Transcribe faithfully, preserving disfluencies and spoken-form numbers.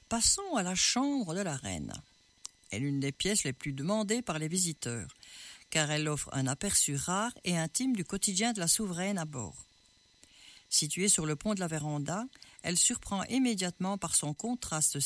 Passons à la chambre de la reine. Elle est l'une des pièces les plus demandées par les visiteurs, car elle offre un aperçu rare et intime du quotidien de la souveraine à bord. Située sur le pont de la véranda, elle surprend immédiatement par son contraste